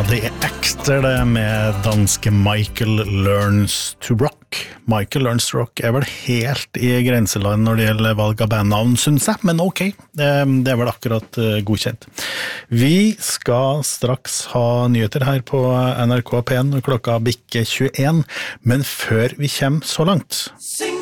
det Exter det med danske Michael Learns to Rock. Michael Learns to Rock vel helt i grenseland når det gjelder valg av bandnavn, synes jeg, men ok, det vel akkurat godkjent. Vi skal straks ha nyheter her på NRK P1 når klokka bikker 21, men før vi kommer så langt